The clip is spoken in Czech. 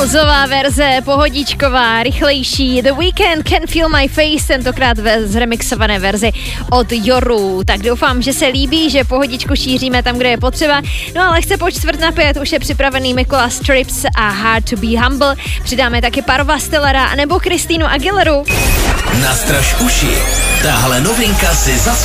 houseová verze, pohodičková, rychlejší. The Weeknd, Can Feel My Face, tentokrát ve zremixované verzi od Joru. Tak doufám, že se líbí, že pohodičku šíříme tam, kde je potřeba. No a lehce po 4:45 už je připravený Mikolas Trips a Hard to Be Humble. Přidáme taky Parva Stellera nebo Kristýnu Aguileru. Nastraž uši. Tahle novinka si